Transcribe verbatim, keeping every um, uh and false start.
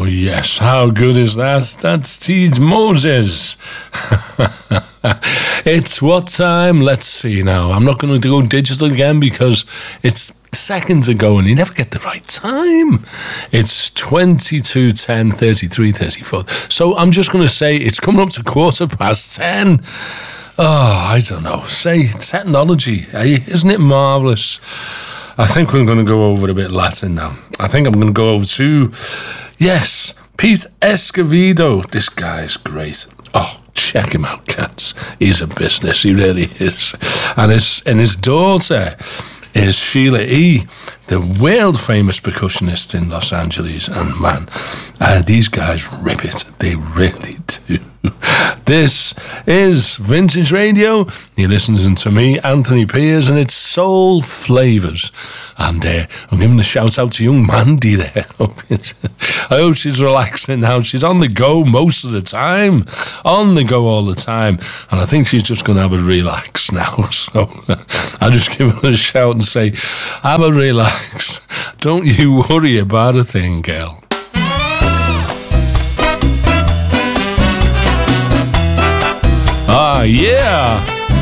yes, how good is that? That's Teeds Moses. It's what time? Let's see now. I'm not going to go digital again because it's seconds ago and you never get the right time. It's twenty-two, ten, thirty-three, thirty-four. So I'm just going to say it's coming up to quarter past ten. Oh, I don't know. Say technology, eh? Isn't it marvellous? I think we're going to go over a bit Latin now. I think I'm going to go over to, yes, Pete Escovedo. This guy's great. Oh, check him out, cats. He's a business. He really is. And his, and his daughter is Sheila E., the world-famous percussionist in Los Angeles. And, man, uh, these guys rip it. They really do. This is Vintage Radio. You're listening to me, Anthony Piers, and it's Soul Flavours. And uh, I'm giving a shout-out to young Mandy there. I hope she's relaxing now. She's on the go most of the time. On the go all the time. And I think she's just going to have a relax now. So I'll just give her a shout and say, have a relax. Don't you worry about a thing, girl. Ah, yeah.